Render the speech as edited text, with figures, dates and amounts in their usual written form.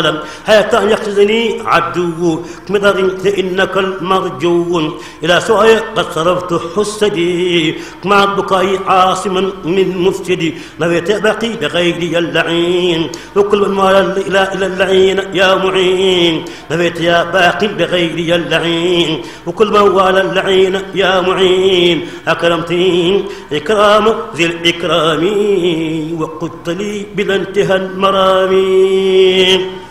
حتى يقصدني عدو مضر فإنك المرجو إلى سوء قد صرفت حسدي مع البكاء عاصما من مفسدي نويت بقي بغيري اللعين وكل من مال إلى اللعين يا معين نويت يا باقي بغيري اللعين وكل من والى اللعين يا معين أكرمتني إكرام ذي الإكرام وقلت لي بلا انتهى المرامي.